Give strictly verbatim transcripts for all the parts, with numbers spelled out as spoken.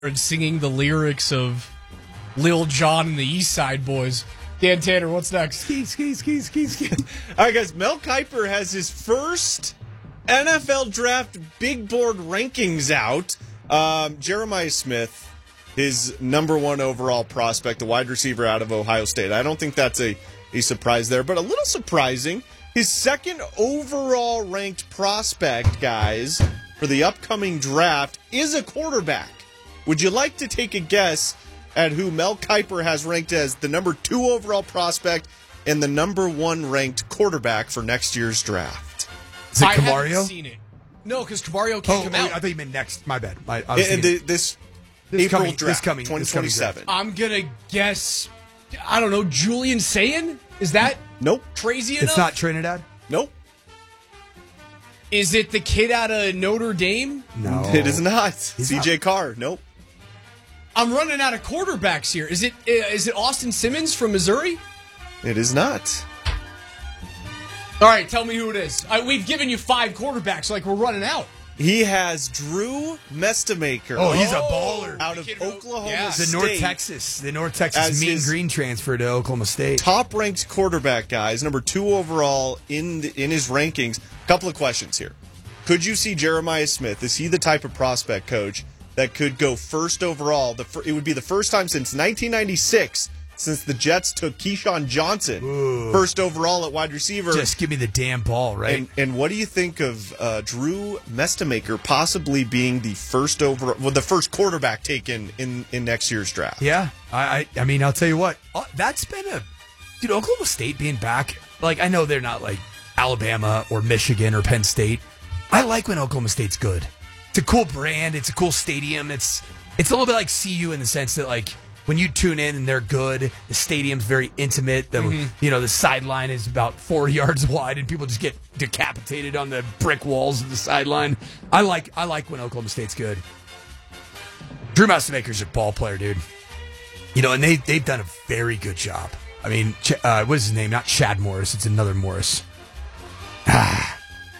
and singing the lyrics of Lil Jon and the East Side Boys. Dan Tanner, what's next? Ski, ski, ski, ski, ski. All right, guys. Mel Kiper has his first N F L draft big board rankings out. Um, Jeremiah Smith, his number one overall prospect, the wide receiver out of Ohio State. I don't think that's a, a surprise there, but a little surprising. His second overall ranked prospect, guys, for the upcoming draft is a quarterback. Would you like to take a guess at who Mel Kiper has ranked as the number two overall prospect and the number one ranked quarterback for next year's draft? Is it I Camario? haven't seen it. No, because Camario can't Oh, come wait, out. I thought you meant next. My bad. I, I was And thinking- the, this, This April coming- this draft, coming- this twenty coming twenty-seven. I'm going to guess, I don't know, Julian Sayin? Is that Nope. crazy enough? it's not Trinidad? Nope. Is it the kid out of Notre Dame? No. It is not. He's C J not. Carr. Nope. I'm running out of quarterbacks here. Is it uh, is it Austin Simmons from Missouri? It is not. All right, tell me who it is. Uh, we've given you five quarterbacks, like we're running out. He has Drew Mestamaker. Oh, he's a baller. Out of Kid who- Oklahoma yeah. The State. North Texas. The North Texas As Mean his- Green transfer to Oklahoma State. Top-ranked quarterback, guys. Number two overall in the, in his rankings. Couple of questions here. Could you see Jeremiah Smith? Is he the type of prospect, coach, that could go first overall? The fir- It would be the first time since nineteen ninety-six since the Jets took Keyshawn Johnson Ooh. first overall at wide receiver. Just give me the damn ball, right? And, and what do you think of uh, Drew Mestamaker possibly being the first over, well, the first quarterback taken in, in next year's draft? yeah. I, I I mean, I'll tell you what. uh, That's been a... Dude, Oklahoma State being back, like, I know they're not like Alabama or Michigan or Penn State. I like when Oklahoma State's good. It's a cool brand. It's a cool stadium. It's it's a little bit like C U in the sense that, like, when you tune in and they're good, the stadium's very intimate. The Mm-hmm. you know the sideline is about four yards wide, and people just get decapitated on the brick walls of the sideline. I like I like when Oklahoma State's good. Drew Mestamaker's a ball player, dude. You know, and they they've done a very good job. I mean, Ch- uh, what is his name? Not Chad Morris. It's another Morris. Ah.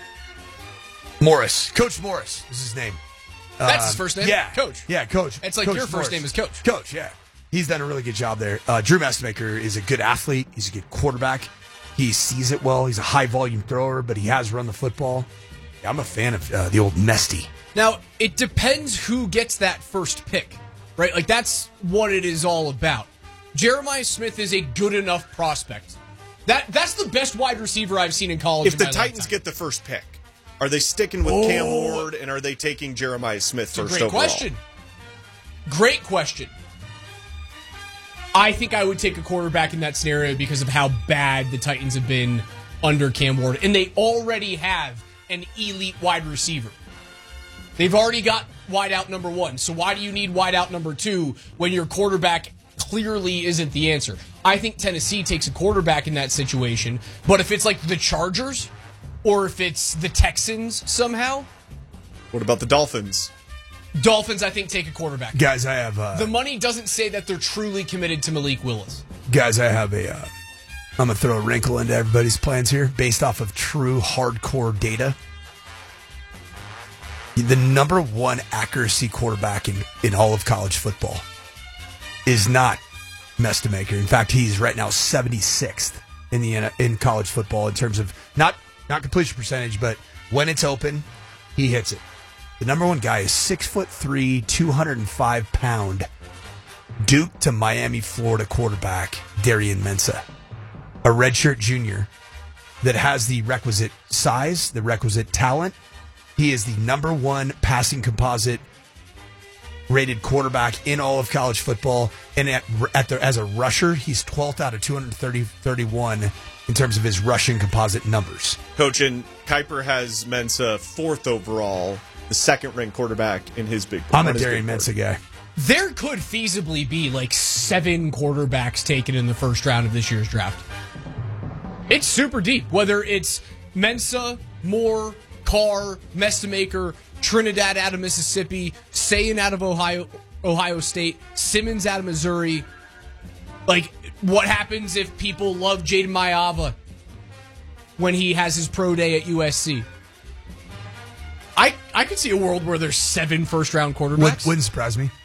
Morris. Coach Morris is his name. That's Uh, his first name? Yeah. Coach. Yeah, Coach. It's like Coach your first Morris. name is Coach. Coach, yeah. He's done a really good job there. Uh, Drew Mestamaker is a good athlete. He's a good quarterback. He sees it well. He's a high-volume thrower, but he has run the football. Yeah, I'm a fan of uh, the old Mesty. Now, it depends who gets that first pick, right? Like, that's what it is all about. Jeremiah Smith is a good enough prospect. That That's the best wide receiver I've seen in college. If in the my Titans lifetime. get the first pick, are they sticking with Oh. Cam Ward, and are they taking Jeremiah Smith It's a first great overall? question. Great question. I think I would take a quarterback in that scenario because of how bad the Titans have been under Cam Ward. And they already have an elite wide receiver. They've already got wideout number one. So why do you need wideout number two when your quarterback clearly isn't the answer? I think Tennessee takes a quarterback in that situation. But if it's like the Chargers or if it's the Texans somehow, What about the Dolphins? Dolphins, I think, take a quarterback. Guys, I have uh, The money doesn't say that they're truly committed to Malik Willis. guys, I have a. Uh, I'm gonna throw a wrinkle into everybody's plans here, based off of true hardcore data. The number one accuracy quarterback in, in all of college football is not Mestamaker. In fact, he's right now seventy-sixth in the in college football in terms of not not completion percentage, but when it's open, he hits it. The number one guy is six foot three, two hundred and five pound, Duke to Miami, Florida quarterback Darian Mensah, a redshirt junior that has the requisite size, the requisite talent. He is the number one passing composite rated quarterback in all of college football, and at, at the, as a rusher, he's twelfth out of two hundred thirty, thirty-one in terms of his rushing composite numbers. Coach, and Kiper has Mensa fourth overall, the second-ranked quarterback in his big board. I'm a on his Darian big board. Mensah guy. There could feasibly be like seven quarterbacks taken in the first round of this year's draft. It's super deep. Whether it's Mensah, Moore, Carr, Mestamaker, Trinidad out of Mississippi, Sayin out of Ohio, Ohio State, Simmons out of Missouri. Like, what happens if people love Jaden Mayava when he has his pro day at U S C? I I could see a world where there's seven first round quarterbacks. Would, wouldn't surprise me.